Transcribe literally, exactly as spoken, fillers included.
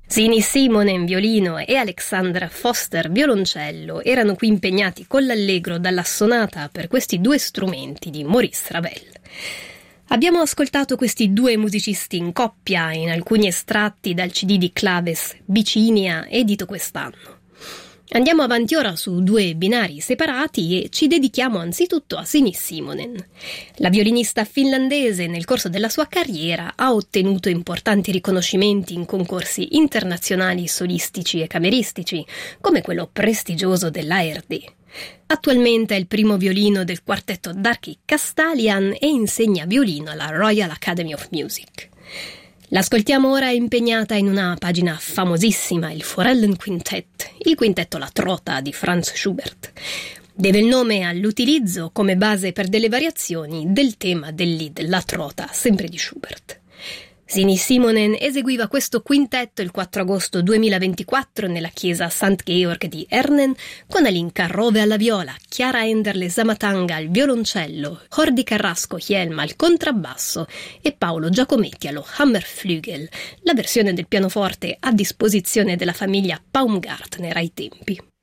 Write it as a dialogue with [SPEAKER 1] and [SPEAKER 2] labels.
[SPEAKER 1] Sini Simonen violino e Alexandra Foster violoncello erano qui impegnati con l'allegro dalla sonata per questi due strumenti di Maurice Ravel. Abbiamo ascoltato questi due musicisti in coppia in alcuni estratti dal C D di Claves Bicinia, edito quest'anno. Andiamo avanti ora su due binari separati e ci dedichiamo anzitutto a Sini Simonen. La violinista finlandese nel corso della sua carriera ha ottenuto importanti riconoscimenti in concorsi internazionali solistici e cameristici, come quello prestigioso dell'A R D. Attualmente è il primo violino del quartetto Darky Kastalian e insegna violino alla Royal Academy of Music. L'ascoltiamo ora impegnata in una pagina famosissima, il Forellen Quintet, il quintetto La Trota di Franz Schubert. Deve il nome all'utilizzo come base per delle variazioni del tema del Lied La Trota, sempre di Schubert. Sini Simonen eseguiva questo quintetto il quattro agosto duemilaventiquattro nella chiesa Sant Georg di Ernen con Alinka Rove alla viola, Chiara Enderle Zamatanga al violoncello, Jordi Carrasco Hielm al contrabbasso e Paolo Giacometti allo Hammerflügel, la versione del pianoforte a disposizione della famiglia Baumgartner ai tempi.